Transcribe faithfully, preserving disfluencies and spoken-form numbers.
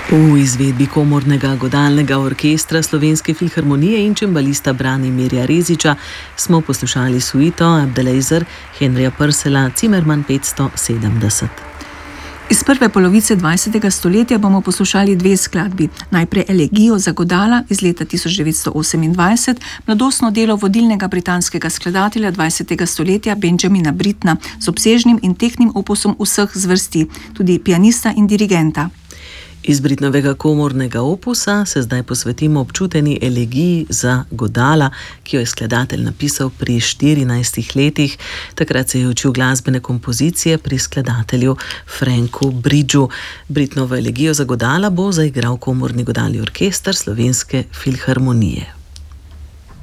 V izvedbi komornega godalnega orkestra Slovenske filharmonije in čembalista Branimirja Reziča smo poslušali suito Abdelejzer Henrija Purcella Zimmermann petsto sedemdeset. Iz prve polovice dvajsetega stoletja bomo poslušali dve skladbi. Najprej Elegijo za godala iz leta tisoč devetsto osemindvajset, mladostno delo vodilnega britanskega skladatelja dvajsetega stoletja Benjamina Brittna z obsežnim in tehtnim opusom vseh zvrsti, tudi pianista in dirigenta. Iz Brittnovega komornega opusa se zdaj posvetimo občuteni elegiji za godala, ki jo je skladatelj napisal pri štirinajstih letih. Takrat se je učil glasbene kompozicije pri skladatelju Franku Bridgeu. Brittnovo elegijo za godala bo zaigral komorni godalni orkester Slovenske filharmonije.